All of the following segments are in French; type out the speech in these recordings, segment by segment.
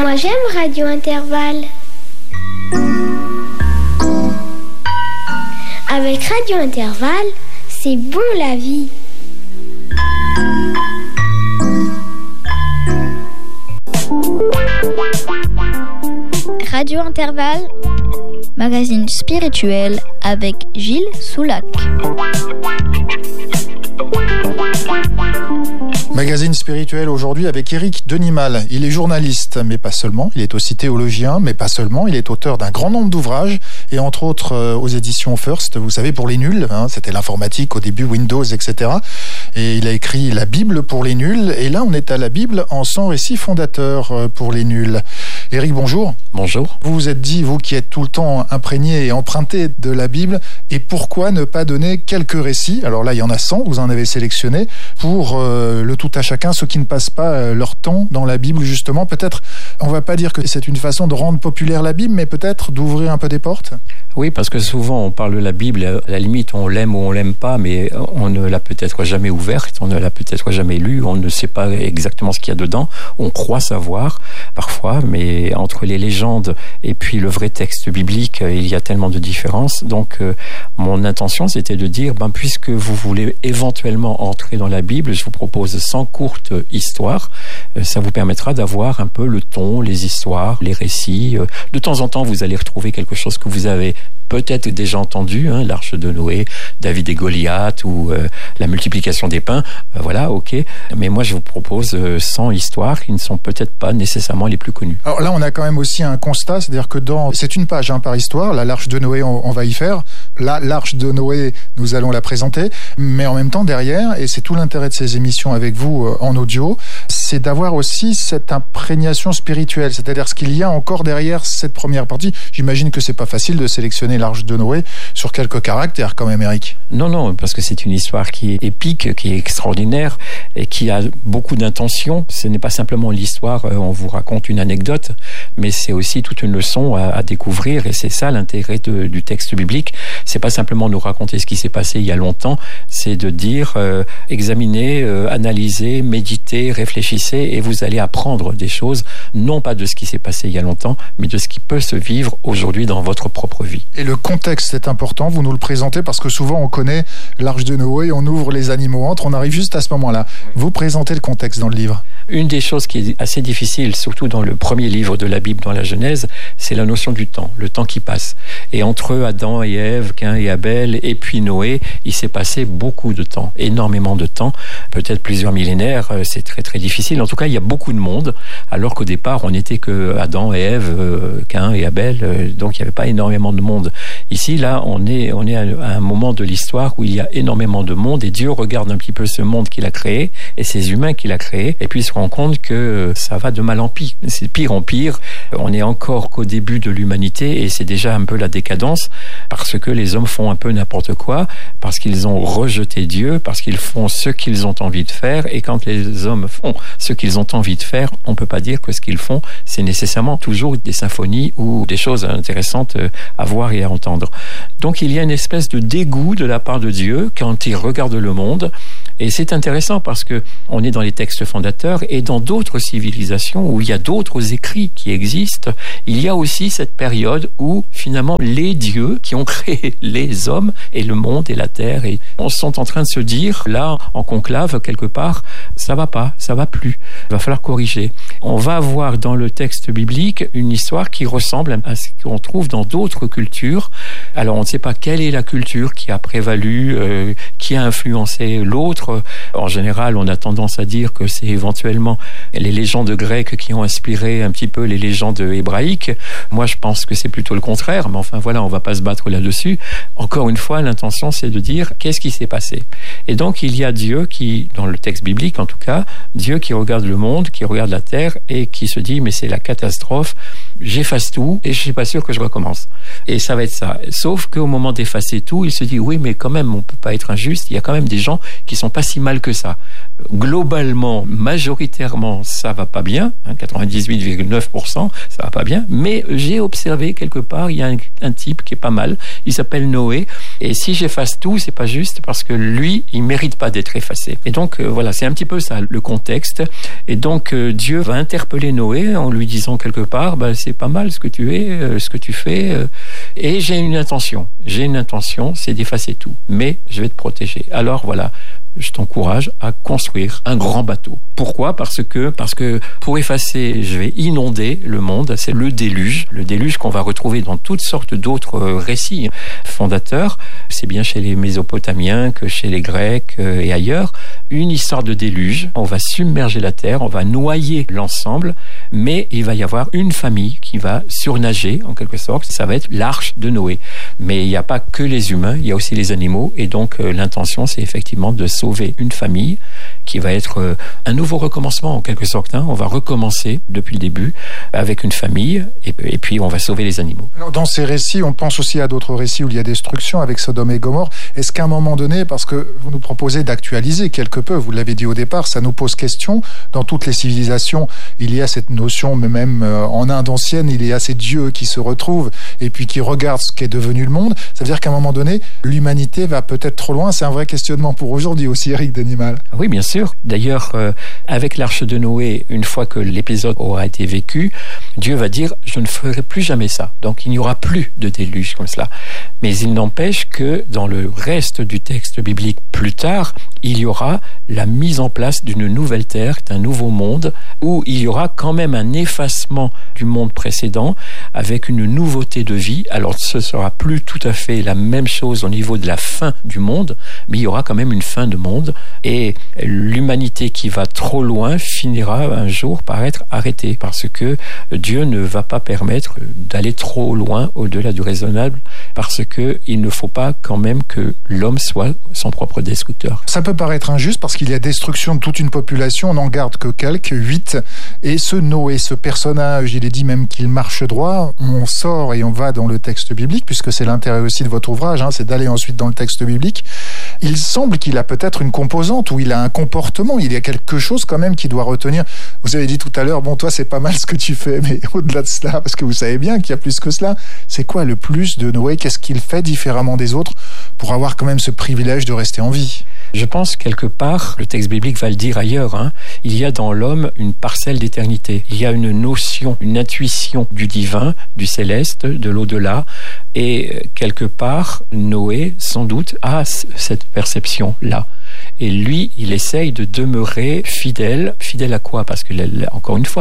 Moi j'aime Radio Intervalle. Avec Radio Intervalle, c'est bon la vie. Radio Intervalle, magazine spirituel avec Gilles Soulac. Magazine spirituel aujourd'hui avec Éric Denimal. Il est journaliste, mais pas seulement. Il est aussi théologien, mais pas seulement. Il est auteur d'un grand nombre d'ouvrages, et entre autres aux éditions First, vous savez, pour les nuls. C'était l'informatique au début, Windows, etc. Et il a écrit la Bible pour les nuls. Et là, on est à la Bible en 100 récits fondateurs pour les nuls. Éric, bonjour. Bonjour. Vous vous êtes dit, vous qui êtes tout le temps imprégné et emprunté de la Bible, et pourquoi ne pas donner quelques récits? Alors là, il y en a 100, vous en avez sélectionné, pour le tout à chacun, ceux qui ne passent pas leur temps dans la Bible, justement. Peut-être, on va pas dire que c'est une façon de rendre populaire la Bible, mais peut-être d'ouvrir un peu des portes? Oui, parce que souvent on parle de la Bible, à la limite on l'aime ou on l'aime pas, mais on ne l'a peut-être jamais ouverte, on ne l'a peut-être jamais lue, on ne sait pas exactement ce qu'il y a dedans, on croit savoir parfois, mais entre les légendes et puis le vrai texte biblique, il y a tellement de différences. Donc mon intention c'était de dire, puisque vous voulez éventuellement entrer dans la Bible, je vous propose 100 courtes histoires, ça vous permettra d'avoir un peu le ton, les histoires, les récits. De temps en temps vous allez retrouver quelque chose que vous avez peut-être déjà entendu, l'Arche de Noé, David et Goliath ou la multiplication des pains, voilà, ok. Mais moi, je vous propose 100 histoires qui ne sont peut-être pas nécessairement les plus connues. Alors là, on a quand même aussi un constat, c'est-à-dire que c'est une page par histoire. Là, l'Arche de Noé, on va y faire. Là, l'Arche de Noé, nous allons la présenter. Mais en même temps, derrière, et c'est tout l'intérêt de ces émissions avec vous en audio, c'est d'avoir aussi cette imprégnation spirituelle, c'est-à-dire ce qu'il y a encore derrière cette première partie. J'imagine que c'est pas facile de sélectionner l'Arche de Noé sur quelques caractères quand même, Éric. Non, parce que c'est une histoire qui est épique, qui est extraordinaire et qui a beaucoup d'intentions. Ce n'est pas simplement l'histoire, on vous raconte une anecdote, mais c'est aussi toute une leçon à découvrir, et c'est ça l'intérêt du texte biblique. C'est pas simplement nous raconter ce qui s'est passé il y a longtemps, c'est de dire examinez, analysez, méditez, réfléchissez, et vous allez apprendre des choses, non pas de ce qui s'est passé il y a longtemps, mais de ce qui peut se vivre aujourd'hui dans votre propre vie. Et le contexte est important, vous nous le présentez, parce que souvent on connaît l'Arche de Noé, on ouvre, les animaux entrent, on arrive juste à ce moment-là. Vous présentez le contexte dans le livre. Une des choses qui est assez difficile, surtout dans le premier livre de la Bible, dans la Genèse, c'est la notion du temps, le temps qui passe. Et entre Adam et Ève, Caïn et Abel, et puis Noé, il s'est passé beaucoup de temps, énormément de temps, peut-être plusieurs millénaires, c'est très très difficile. En tout cas, il y a beaucoup de monde, alors qu'au départ, on n'était que Adam et Ève, Caïn et Abel, donc il n'y avait pas énormément de monde. Ici, là, on est à un moment de l'histoire où il y a énormément de monde, et Dieu regarde un petit peu ce monde qu'il a créé, et ces humains qu'il a créés, et puis il se rend compte que ça va de mal en pire. C'est pire en pire. On est encore qu'au début de l'humanité, et c'est déjà un peu la décadence, parce que les hommes font un peu n'importe quoi, parce qu'ils ont rejeté Dieu, parce qu'ils font ce qu'ils ont envie de faire, et quand les hommes font ce qu'ils ont envie de faire, on peut pas dire que ce qu'ils font, c'est nécessairement toujours des symphonies ou des choses intéressantes à voir et à entendre. Donc il y a une espèce de dégoût de la part de Dieu quand il regarde le monde. Et c'est intéressant parce que on est dans les textes fondateurs, et dans d'autres civilisations où il y a d'autres écrits qui existent, il y a aussi cette période où finalement les dieux qui ont créé les hommes et le monde et la terre, et on sont en train de se dire là en conclave quelque part, ça va pas, ça va plus, il va falloir corriger. On va avoir dans le texte biblique une histoire qui ressemble à ce qu'on trouve dans d'autres cultures. Alors on ne sait pas quelle est la culture qui a prévalu, qui a influencé l'autre. En général, on a tendance à dire que c'est éventuellement les légendes grecques qui ont inspiré un petit peu les légendes hébraïques. Moi, je pense que c'est plutôt le contraire, mais enfin voilà, on va pas se battre là-dessus. Encore une fois, l'intention, c'est de dire qu'est-ce qui s'est passé. Et donc, il y a Dieu qui, dans le texte biblique en tout cas, Dieu qui regarde le monde, qui regarde la terre et qui se dit mais c'est la catastrophe, j'efface tout et je suis pas sûr que je recommence. Et ça va être ça. Sauf qu'au moment d'effacer tout, il se dit oui, mais quand même, on peut pas être injuste. Il y a quand même des gens qui sont pas si mal que ça. Globalement, majoritairement, ça va pas bien, 98,9%, ça va pas bien, mais j'ai observé quelque part, il y a un type qui est pas mal, il s'appelle Noé, et si j'efface tout, c'est pas juste parce que lui, il mérite pas d'être effacé. Et donc, voilà, c'est un petit peu ça, le contexte. Et donc, Dieu va interpeller Noé en lui disant quelque part, c'est pas mal ce que tu es, ce que tu fais, et j'ai une intention, c'est d'effacer tout, mais je vais te protéger. Alors voilà, je t'encourage à construire un grand bateau. Pourquoi ? Parce que pour effacer, je vais inonder le monde, c'est le déluge qu'on va retrouver dans toutes sortes d'autres récits fondateurs, c'est bien chez les Mésopotamiens que chez les Grecs et ailleurs, une histoire de déluge, on va submerger la terre, on va noyer l'ensemble, mais il va y avoir une famille qui va surnager en quelque sorte, ça va être l'arche de Noé. Mais il n'y a pas que les humains, il y a aussi les animaux, et donc l'intention c'est effectivement de sauver une famille qui va être un nouveau recommencement en quelque sorte. On va recommencer depuis le début avec une famille et puis on va sauver les animaux. Alors dans ces récits, on pense aussi à d'autres récits où il y a destruction avec Sodome et Gomorrhe. Est-ce qu'à un moment donné, parce que vous nous proposez d'actualiser quelque peu, vous l'avez dit au départ, ça nous pose question. Dans toutes les civilisations, il y a cette notion, mais même en Inde ancienne, il y a ces dieux qui se retrouvent et puis qui regardent ce qu'est devenu le monde. Ça veut dire qu'à un moment donné, l'humanité va peut-être trop loin. C'est un vrai questionnement pour aujourd'hui aussi, Eric Danimal. Oui, bien sûr. D'ailleurs, avec l'arche de Noé, une fois que l'épisode aura été vécu, Dieu va dire « je ne ferai plus jamais ça ». Donc il n'y aura plus de déluge comme cela. Mais il n'empêche que dans le reste du texte biblique plus tard, il y aura la mise en place d'une nouvelle terre, d'un nouveau monde, où il y aura quand même un effacement du monde précédent avec une nouveauté de vie. Alors ce ne sera plus tout à fait la même chose au niveau de la fin du monde, mais il y aura quand même une fin de monde et l'humanité qui va trop loin finira un jour par être arrêtée parce que Dieu ne va pas permettre d'aller trop loin au-delà du raisonnable parce qu'il ne faut pas quand même que l'homme soit son propre destructeur. Ça peut paraître injuste parce qu'il y a destruction de toute une population, on n'en garde que quelques, 8, et ce Noé, ce personnage, il est dit même qu'il marche droit, on sort et on va dans le texte biblique, puisque c'est l'intérêt aussi de votre ouvrage, c'est d'aller ensuite dans le texte biblique. Il semble qu'il a peut-être une composante, ou il a un comportement, il y a quelque chose quand même qui doit retenir. Vous avez dit tout à l'heure, bon toi c'est pas mal ce que tu fais, mais au-delà de cela, parce que vous savez bien qu'il y a plus que cela, c'est quoi le plus de Noé ? Qu'est-ce qu'il fait différemment des autres pour avoir quand même ce privilège de rester en vie ? Je pense quelque part, le texte biblique va le dire ailleurs, il y a dans l'homme une parcelle d'éternité. Il y a une notion, une intuition du divin, du céleste, de l'au-delà. Et quelque part, Noé, sans doute, a cette perception-là. Et lui, il essaye de demeurer fidèle. Fidèle à quoi ? Parce que, encore une fois,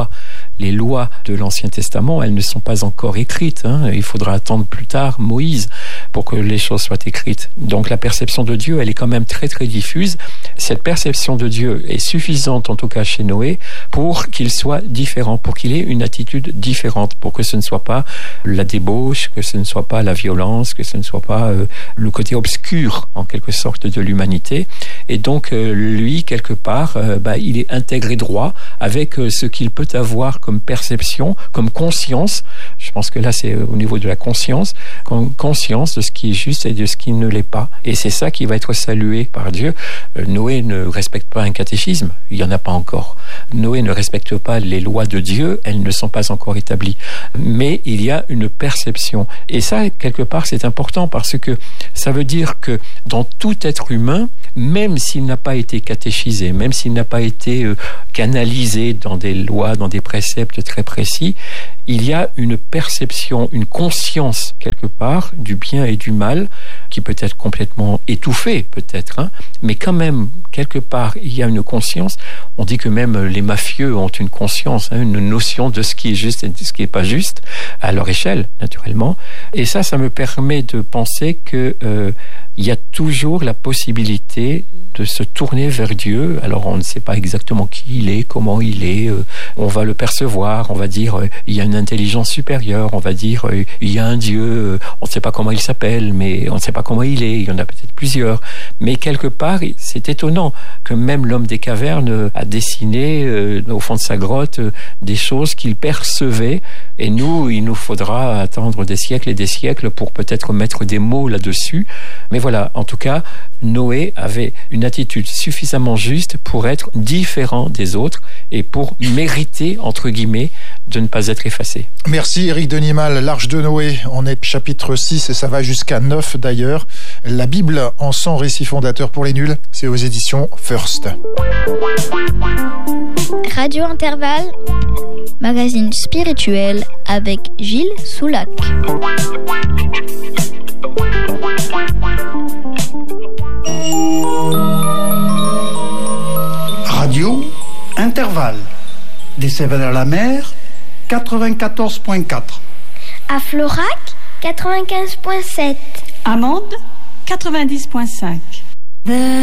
les lois de l'Ancien Testament, elles ne sont pas encore écrites. Il faudra attendre plus tard Moïse pour que les choses soient écrites. Donc la perception de Dieu, elle est quand même très très diffuse. Cette perception de Dieu est suffisante, en tout cas chez Noé, pour qu'il soit différent, pour qu'il ait une attitude différente, pour que ce ne soit pas la débauche, que ce ne soit pas la violence, que ce ne soit pas le côté obscur, en quelque sorte, de l'humanité. Et donc, lui, quelque part, il est intégré droit avec ce qu'il peut avoir comme perception, comme conscience. Je pense que là, c'est au niveau de la conscience de ce qui est juste et de ce qui ne l'est pas. Et c'est ça qui va être salué par Dieu. Noé ne respecte pas un catéchisme, il n'y en a pas encore. Noé ne respecte pas les lois de Dieu, elles ne sont pas encore établies. Mais il y a une perception. Et ça, quelque part, c'est important parce que ça veut dire que dans tout être humain, même s'il n'a pas été catéchisé, même s'il n'a pas été canalisé dans des lois, dans des préceptes très précis, il y a une perception, une conscience quelque part du bien et du mal qui peut être complètement étouffée peut-être, mais quand même quelque part il y a une conscience. On dit que même les mafieux ont une conscience, une notion de ce qui est juste et de ce qui n'est pas juste à leur échelle naturellement. Et ça me permet de penser que il y a toujours la possibilité de se tourner vers Dieu. Alors on ne sait pas exactement qui il est, comment il est, on va le percevoir, on va dire il y a une intelligence supérieure, on va dire il y a un Dieu, on ne sait pas comment il s'appelle, mais on ne sait pas comment il est, il y en a peut-être plusieurs. Mais quelque part, c'est étonnant que même l'homme des cavernes a dessiné au fond de sa grotte des choses qu'il percevait, et nous, il nous faudra attendre des siècles et des siècles pour peut-être mettre des mots là-dessus. Mais voilà, voilà, en tout cas, Noé avait une attitude suffisamment juste pour être différent des autres et pour mériter, entre guillemets, de ne pas être effacé. Merci Éric Denimal. L'Arche de Noé, on est chapitre 6 et ça va jusqu'à 9 d'ailleurs. La Bible en 100 récits fondateurs pour les nuls, c'est aux éditions First. Radio Intervalle, magazine spirituel avec Gilles Soulac. Radio Intervalle. Des Cévennes-à-la-Mer, 94.4. À Florac, 95.7. À Mende, 90.5.